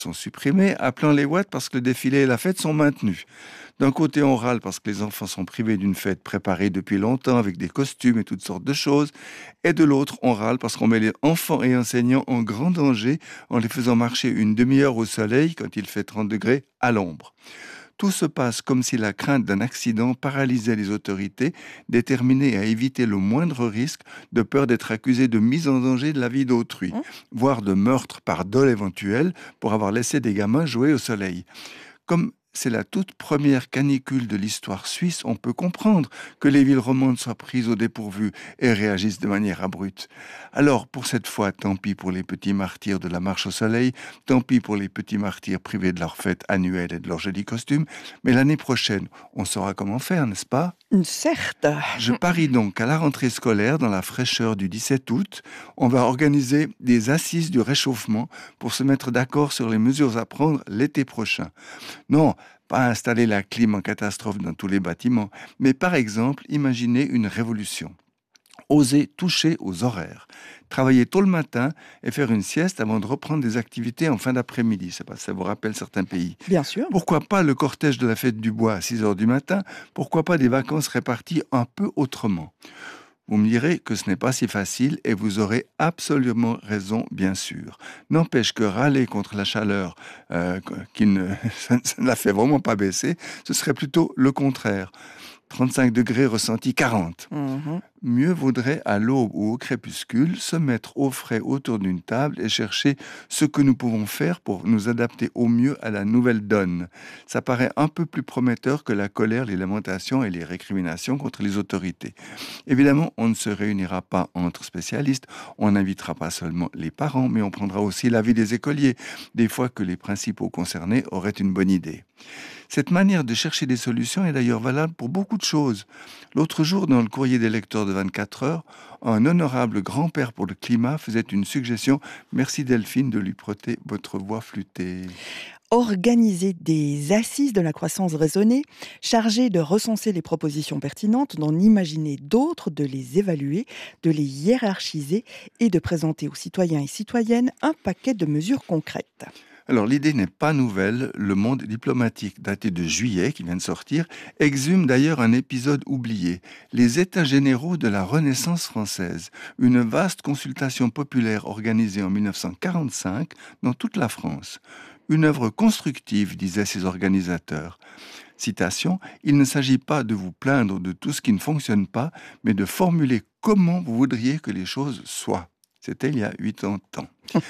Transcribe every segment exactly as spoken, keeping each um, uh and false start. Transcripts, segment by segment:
sont supprimés, appelant les watts parce que le défilé et la fête sont maintenus. D'un côté, on râle parce que les enfants sont privés d'une fête préparée depuis longtemps avec des costumes et toutes sortes de choses. Et de l'autre, on râle parce qu'on met les enfants et enseignants en grand danger en les faisant marcher une demi-heure au soleil quand il fait trente degrés à l'ombre. Tout se passe comme si la crainte d'un accident paralysait les autorités, déterminées à éviter le moindre risque, de peur d'être accusées de mise en danger de la vie d'autrui, Mmh. voire de meurtre par dol éventuel pour avoir laissé des gamins jouer au soleil. Comme c'est la toute première canicule de l'histoire suisse, on peut comprendre que les villes romandes soient prises au dépourvu et réagissent de manière abrupte. Alors, pour cette fois, tant pis pour les petits martyrs de la marche au soleil, tant pis pour les petits martyrs privés de leur fête annuelle et de leurs jolis costumes, mais l'année prochaine, on saura comment faire, n'est-ce pas ? Certes. Je parie donc qu'à la rentrée scolaire, dans la fraîcheur du dix-sept août, on va organiser des assises du réchauffement pour se mettre d'accord sur les mesures à prendre l'été prochain. Non, pas installer la clim en catastrophe dans tous les bâtiments, mais par exemple, imaginer une révolution. Oser toucher aux horaires. Travailler tôt le matin et faire une sieste avant de reprendre des activités en fin d'après-midi. Je sais pas si ça vous rappelle certains pays. Bien sûr. Pourquoi pas le cortège de la fête du bois à six heures du matin? Pourquoi pas des vacances réparties un peu autrement? Vous me direz que ce n'est pas si facile et vous aurez absolument raison, bien sûr. N'empêche que râler contre la chaleur, euh, qui ne, ça ne la fait vraiment pas baisser, ce serait plutôt le contraire. trente-cinq degrés ressenti quarante. Mmh. Mieux vaudrait à l'aube ou au crépuscule se mettre au frais autour d'une table et chercher ce que nous pouvons faire pour nous adapter au mieux à la nouvelle donne. Ça paraît un peu plus prometteur que la colère, les lamentations et les récriminations contre les autorités. Évidemment, on ne se réunira pas entre spécialistes, on n'invitera pas seulement les parents, mais on prendra aussi l'avis des écoliers, des fois que les principaux concernés auraient une bonne idée. Cette manière de chercher des solutions est d'ailleurs valable pour beaucoup de choses. L'autre jour, dans le courrier des lecteurs de vingt-quatre heures, un honorable grand-père pour le climat faisait une suggestion. Merci Delphine de lui prêter votre voix flûtée. Organiser des assises de la croissance raisonnée, chargées de recenser les propositions pertinentes, d'en imaginer d'autres, de les évaluer, de les hiérarchiser et de présenter aux citoyens et citoyennes un paquet de mesures concrètes. Alors l'idée n'est pas nouvelle, le Monde diplomatique daté de juillet, qui vient de sortir, exhume d'ailleurs un épisode oublié, les États généraux de la Renaissance française, une vaste consultation populaire organisée en mille neuf cent quarante-cinq dans toute la France. Une œuvre constructive, disaient ses organisateurs. Citation, « Il ne s'agit pas de vous plaindre de tout ce qui ne fonctionne pas, mais de formuler comment vous voudriez que les choses soient. » C'était il y a quatre-vingt ans.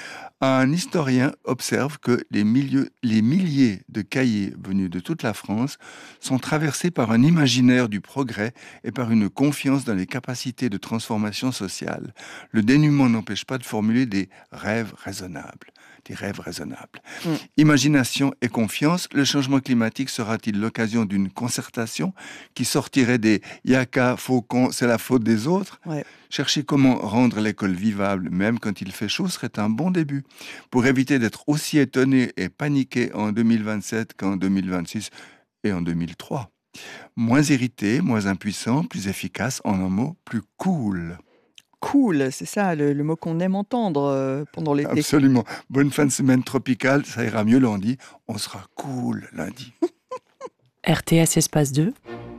Un historien observe que les, milieux, les milliers de cahiers venus de toute la France sont traversés par un imaginaire du progrès et par une confiance dans les capacités de transformation sociale. Le dénuement n'empêche pas de formuler des rêves raisonnables. Des rêves raisonnables. Mm. Imagination et confiance, le changement climatique sera-t-il l'occasion d'une concertation qui sortirait des « yaka, faucon, c'est la faute des autres » ? Ouais. Chercher comment rendre l'école vivable, même quand il fait chaud, serait un bon début, pour éviter d'être aussi étonné et paniqué en deux mille vingt-sept qu'en deux mille vingt-six et en deux mille trois. Moins irrité, moins impuissant, plus efficace, en un mot, plus cool. Cool, c'est ça le, le mot qu'on aime entendre euh, pendant l'été. Absolument. Bonne fin de semaine tropicale, ça ira mieux lundi. On sera cool lundi. R T S Espace deux